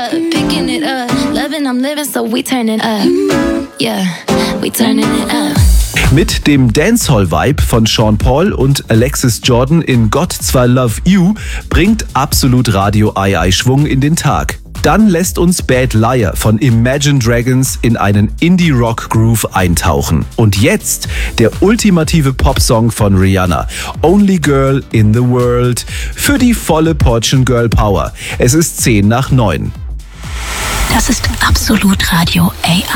up, picking it up, loving, I'm living, so we turn it up. Yeah, we turning it up. Mit dem Dancehall-Vibe von Sean Paul und Alexis Jordan in Got zwar Love You bringt Absolut Radio Ai Schwung in den Tag. Dann lässt uns Bad Liar von Imagine Dragons in einen Indie-Rock-Groove eintauchen. Und jetzt der ultimative Popsong von Rihanna, Only Girl in the World, für die volle Portion Girl Power. Es ist 8:50. Das ist Absolut Radio AI.